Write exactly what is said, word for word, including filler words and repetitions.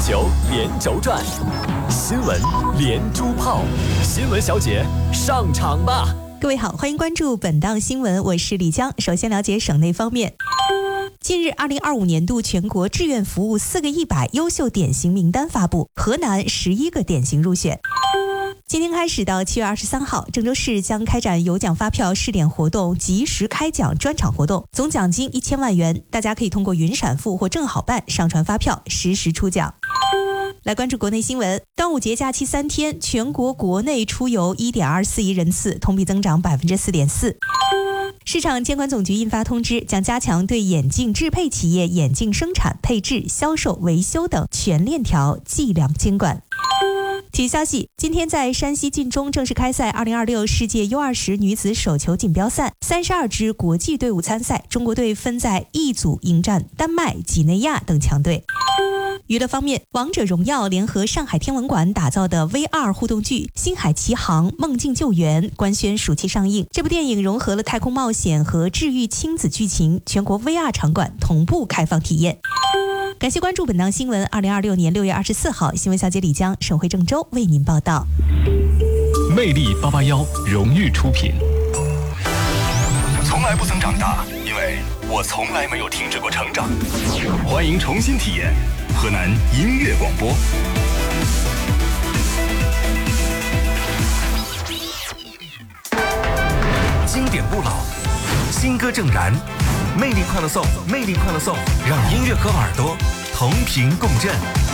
球连轴转，新闻连珠炮，新闻小姐上场吧！ 各位好，欢迎关注本档新闻，我是李江。首先了解省内方面。近日，二零二五年度全国志愿服务四个一百优秀典型名单发布，河南十一个典型入选。今天开始到七月二十三号，郑州市将开展有奖发票试点活动、及时开奖专场活动，总奖金一千万元。大家可以通过云闪付或正好办上传发票，实时出奖。来关注国内新闻，端午节假期三天，全国国内出游一点二四亿人次，同比增长百分之四点四。市场监管总局印发通知，将加强对眼镜制配企业眼镜生产、配置、销售、维修等全链条计量监管。体育消息，今天在山西晋中正式开赛二零二六世界 U 二十 女子手球锦标赛，三十二支国际队伍参赛，中国队分在 E 组迎战丹麦、几内亚等强队。娱乐方面，王者荣耀联合上海天文馆打造的 V R 互动剧《星海奇航：梦境救援》官宣暑期上映。这部电影融合了太空冒险和治愈亲子剧情，全国 V R 场馆同步开放体验。感谢关注本档新闻。二零二六年六月二十四号，新闻小姐李江，省会郑州为您报道。 魅力八八幺荣誉出品。从来不曾长大，因为我从来没有停止过成长。欢迎重新体验河南音乐广播。经典不老，新歌正燃，魅力快乐颂，魅力快乐颂，让音乐和耳朵同频共振。